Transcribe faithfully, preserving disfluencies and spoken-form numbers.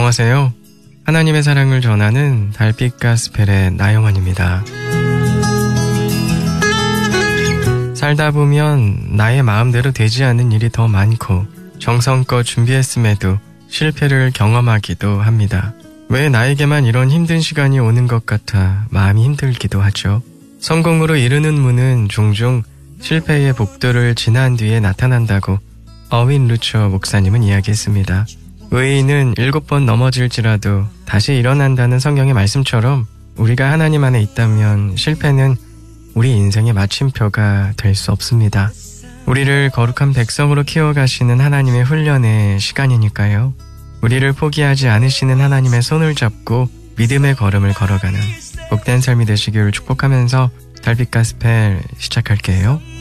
안녕하세요. 하나님의 사랑을 전하는 달빛 가스펠의 나영원입니다. 살다 보면 나의 마음대로 되지 않는 일이 더 많고 정성껏 준비했음에도 실패를 경험하기도 합니다. 왜 나에게만 이런 힘든 시간이 오는 것 같아 마음이 힘들기도 하죠. 성공으로 이르는 문은 종종 실패의 복도를 지난 뒤에 나타난다고 어윈 루처 목사님은 이야기했습니다. 의인은 일곱 번 넘어질지라도 다시 일어난다는 성경의 말씀처럼 우리가 하나님 안에 있다면 실패는 우리 인생의 마침표가 될 수 없습니다. 우리를 거룩한 백성으로 키워가시는 하나님의 훈련의 시간이니까요. 우리를 포기하지 않으시는 하나님의 손을 잡고 믿음의 걸음을 걸어가는 복된 삶이 되시길 축복하면서 달빛 가스펠 시작할게요.